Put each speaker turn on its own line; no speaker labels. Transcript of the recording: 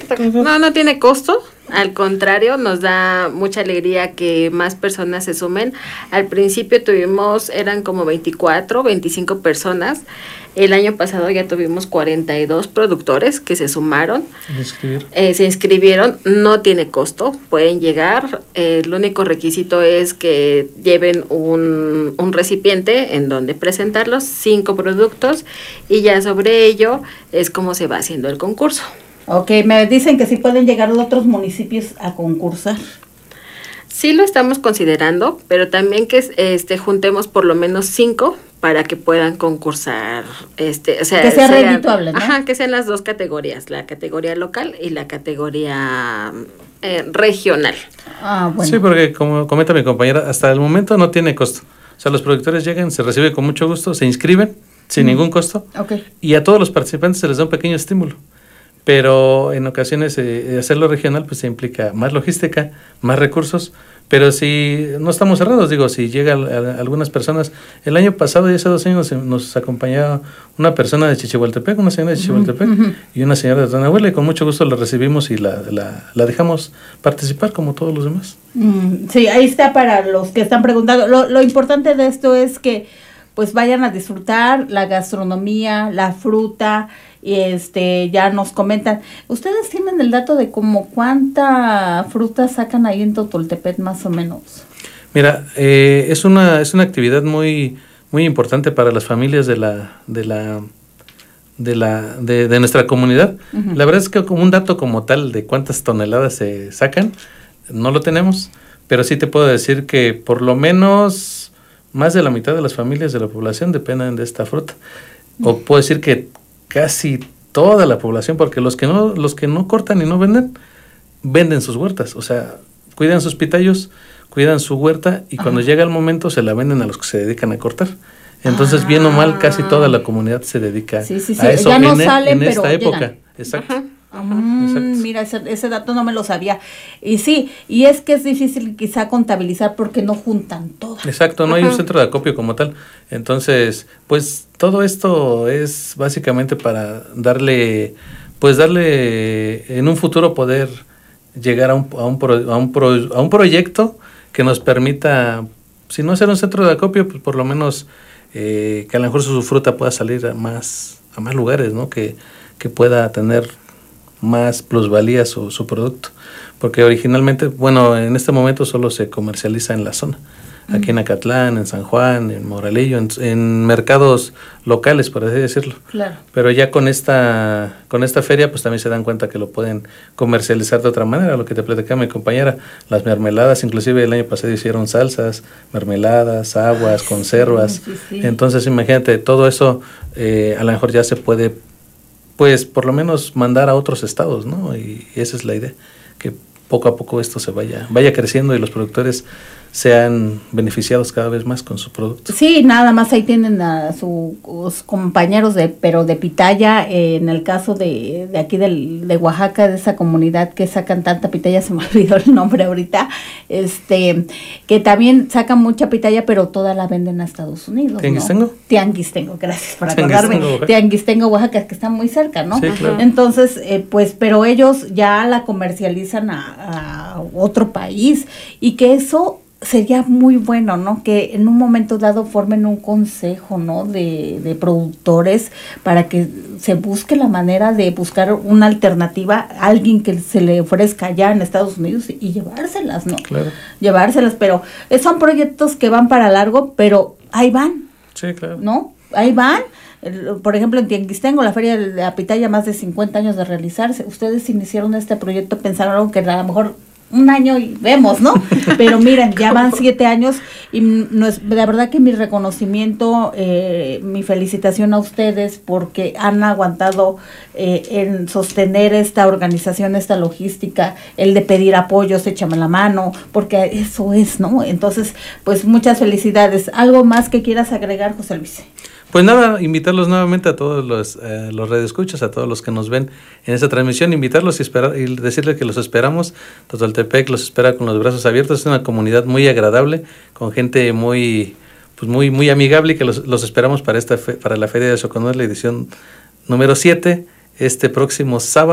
No, no tiene costo. Al contrario, nos da mucha alegría que más personas se sumen. Al principio eran como 24, 25 personas. El año pasado ya tuvimos 42 productores que se sumaron. Se inscribieron, no tiene costo, pueden llegar. El único requisito es que lleven un recipiente en donde presentar los 5 productos y ya sobre ello es como se va haciendo el concurso.
Ok, me dicen que sí pueden llegar a otros municipios a concursar.
Sí lo estamos considerando, pero también que juntemos por lo menos 5 para que puedan concursar,
que sea redituable, ¿no?
Ajá, que sean las 2 categorías, la categoría local y la categoría regional.
Bueno. Sí, porque como comenta mi compañera, hasta el momento no tiene costo. O sea, los productores llegan, se recibe con mucho gusto, se inscriben sin ningún costo, y a todos los participantes se les da un pequeño estímulo. Pero en ocasiones hacerlo regional pues se implica más logística, más recursos, pero si no estamos cerrados, si llega a algunas personas, el año pasado y hace 2 años nos acompañaba una persona de Chichihualtepec, una señora de Chichihualtepec y una señora de Tonahuela, y con mucho gusto la recibimos y la dejamos participar como todos los demás.
Sí, ahí está para los que están preguntando. Lo importante de esto es que pues vayan a disfrutar la gastronomía, la fruta, y ya nos comentan. ¿Ustedes tienen el dato de como cuánta fruta sacan ahí en Totoltepec más o menos? Mira,
es una actividad muy muy importante para las familias de nuestra comunidad. La verdad es que como un dato como tal de cuántas toneladas se sacan no lo tenemos, pero sí te puedo decir que por lo menos más de la mitad de las familias de la población dependen de esta fruta. O puedo decir que casi toda la población, porque los que no cortan y no venden sus huertas, o sea, cuidan sus pitayos, cuidan su huerta y cuando llega el momento se la venden a los que se dedican a cortar. Entonces, bien o mal, casi toda la comunidad se dedica a eso
ya no salen,
en esta época.
Llegan.
Exacto.
Mira, ese dato no me lo sabía. Y sí, y es que es difícil quizá contabilizar porque no juntan todas.
Exacto, no hay un centro de acopio como tal. Entonces, pues todo esto es básicamente para darle en un futuro poder llegar a un proyecto que nos permita, si no hacer un centro de acopio, pues por lo menos que a lo mejor su fruta pueda salir a más lugares, ¿no? Que pueda tener más plusvalía su producto, porque originalmente, en este momento solo se comercializa en la zona, aquí en Acatlán, en San Juan, en Moralillo, en mercados locales, por así decirlo.
Claro.
Pero ya con esta feria, pues también se dan cuenta que lo pueden comercializar de otra manera, lo que te platicaba mi compañera, las mermeladas, inclusive el año pasado hicieron salsas, mermeladas, aguas, conservas. Sí. Entonces, imagínate, todo eso a lo mejor ya se puede, pues, por lo menos mandar a otros estados, ¿no? Y esa es la idea, que poco a poco esto se vaya creciendo y los productores sean beneficiados cada vez más con su producto.
Sí, nada más ahí tienen a sus compañeros de pitaya, en el caso de aquí de Oaxaca, de esa comunidad que sacan tanta pitaya, se me olvidó el nombre ahorita, que también sacan mucha pitaya, pero toda la venden a Estados Unidos,
¿Tianguistengo?
¿no? Tianguistengo, gracias por acordarme. Tianguistengo, Oaxaca, que está muy cerca, ¿no?
Sí, claro.
Entonces, pero ellos ya la comercializan a otro país, y que eso sería muy bueno, ¿no? Que en un momento dado formen un consejo, ¿no? De productores, para que se busque la manera de buscar una alternativa a alguien que se le ofrezca allá en Estados Unidos y llevárselas, ¿no?
Claro.
Llevárselas, pero son proyectos que van para largo, pero ahí van.
Sí, claro.
¿No? Ahí van. Por ejemplo, en Tianguistengo, la Feria de la Pitaya, más de 50 años de realizarse. Ustedes iniciaron este proyecto, pensaron que a lo mejor 1 año y vemos, ¿no? Pero miren, ya van 7 años y la verdad que mi reconocimiento, mi felicitación a ustedes, porque han aguantado en sostener esta organización, esta logística, el de pedir apoyos, échame la mano, porque eso es, ¿no? Entonces, pues muchas felicidades. ¿Algo más que quieras agregar, José Luis?
Pues nada, invitarlos nuevamente a todos los radioescuchas, a todos los que nos ven en esta transmisión, invitarlos y decirles que los esperamos. Totoltepec los espera con los brazos abiertos. Es una comunidad muy agradable, con gente muy amigable, y que los esperamos para la Feria de Xoconutl, la edición número 7, este próximo sábado.